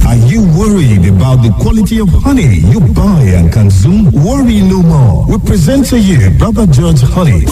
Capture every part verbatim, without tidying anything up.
Are you worried about the quality of honey you buy and consume? Worry no more. We present to you Brother George Honey.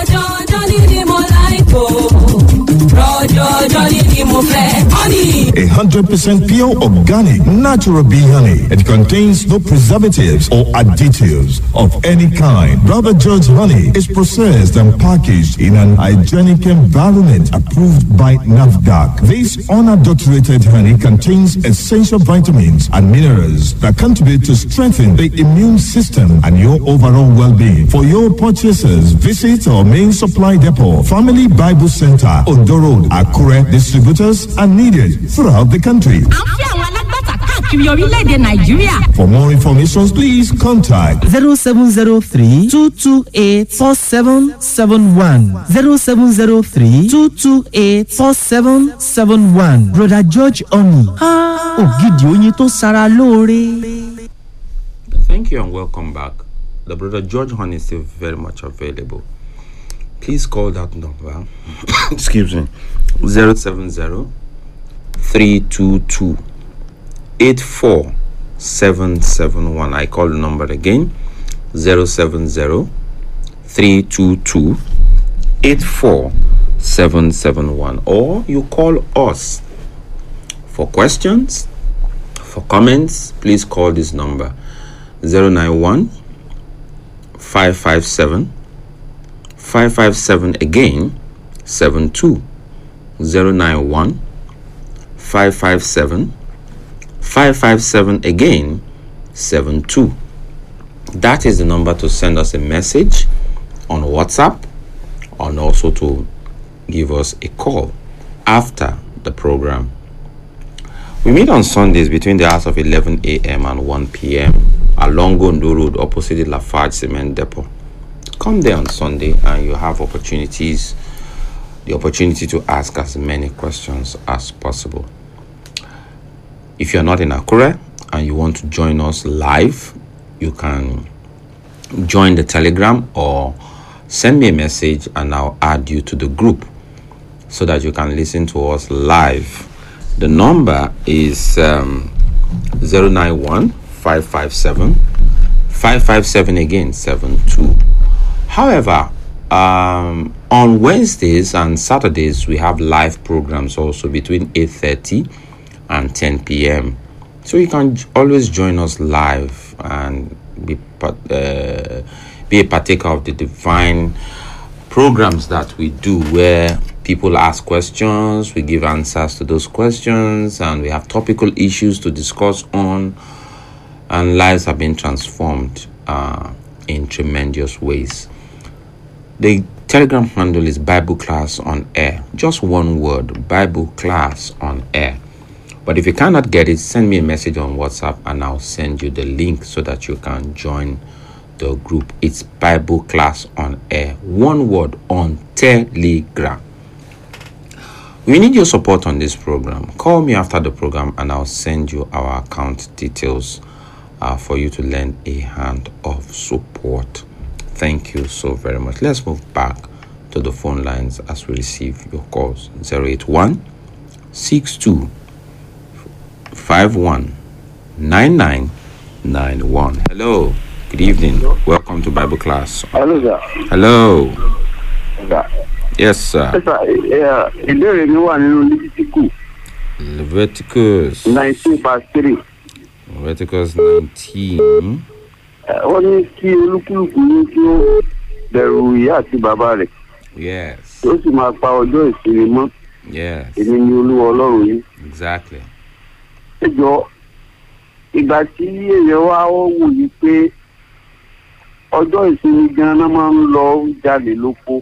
A hundred percent pure organic natural bee honey. It contains no preservatives or additives of any kind. Brother George Honey is processed and packaged in an hygienic environment approved by NAFDAC. This unadulterated honey contains essential vitamins and minerals that contribute to strengthen the immune system and your overall well-being. For your purchases, visit our main supply depot, Family Bible Center, Ondo Road, Akure. Distributors are needed throughout the country. For more information, please contact zero seven zero three two two eight four seven seven one zero seven zero three two two eight four seven seven one. Brother George Honey. Ògidì oyin tó sara lóore. Thank you and welcome back. The Brother George Honey is still very much available. Please call that number. Excuse me. zero seven zero three two two eight four seven seven one. I call the number again. zero seven zero three two two eight four seven seven one. Or you call us for questions, for comments. Please call this number zero nine one five five seven five five seven again seven two. zero nine one five five seven five five seven again seven two. That is the number to send us a message on WhatsApp and also to give us a call after the program. We meet on Sundays between the hours of eleven a.m. and one p.m. along Ondo Road opposite the Lafarge Cement Depot. Come there on Sunday and you have opportunities the opportunity to ask as many questions as possible. If you're not in Akure and you want to join us live, you can join the Telegram or send me a message and I'll add you to the group so that you can listen to us live. The number is um, zero nine one five five seven five five seven again seven two. However, um, on Wednesdays and Saturdays we have live programs also between eight thirty and ten p.m. So you can always join us live and be uh, be a partaker of the divine programs that we do, where people ask questions, we give answers to those questions, and we have topical issues to discuss on, and lives have been transformed uh, in tremendous ways. The Telegram handle is Bible Class on Air. Just one word, Bible Class on Air. But if you cannot get it, send me a message on WhatsApp and I'll send you the link so that you can join the group. It's Bible Class on Air. One word, on Telegram. We need your support on this program. Call me after the program and I'll send you our account details uh, for you to lend a hand of support. Thank you so very much. Let's move back to the phone lines as we receive your calls. zero eight one six two five one nine nine nine one. Hello. Good evening. Welcome to Bible Class. Hello, sir. Hello. Sir. Yes, sir. Yes, sir. Ìbéèrè mi wà nínú Leviticus. Leviticus. nineteen verse three. Leviticus nineteen. Wọ́n ní kí olúkúlùkù ní kí ó bẹ̀rù ìyá àti bàbá rẹ̀. Yes. Ó sì máa pa ọjọ́ ìsinmi mọ́. Yes. Èmi ni Olúwa Ọlọ́run yín. Exactly. Ẹ jọ̀ọ́, ìgbà tí èèyàn wá ó wù yí pé ọjọ́ ìsinmi gan-an máa ń lọ jáde lóko.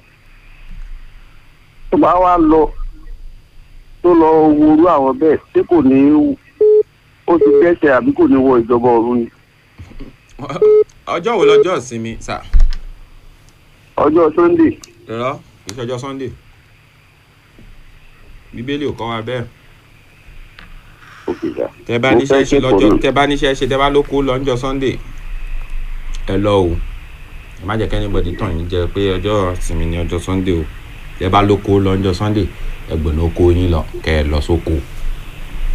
Tó bá wá lọ tó lọ worú àwọn bẹ́ẹ̀ tí kò ní ó ti dẹ́ṣẹ̀ àbí kò ní wọ ìjọba ọ̀run ni. Ọjọ́ wo lọ́jọ́ ìsinmi, sà? Ọjọ́ Sunday. Rárá, kì í ṣe ọjọ́ Sunday. Bíbélì ò kọ́ wa bẹ́ẹ̀. Okay, sir. Tẹ́ bá níṣẹ́ ṣe lọ́jọ́ tẹ́ bá níṣẹ́ ṣe tẹ́ bá lóko lọ́jọ́ Sunday. Ẹ lọ o. Ẹ má jẹ́ kí anybody tàn yín jẹ pé ọjọ́ ìsinmi ni ọjọ́ Sunday o. Tẹ́ bá lóko lọ́jọ́ Sunday, ẹ gbọ̀nà oko yín lọ kẹ́ ẹ lọ sóko.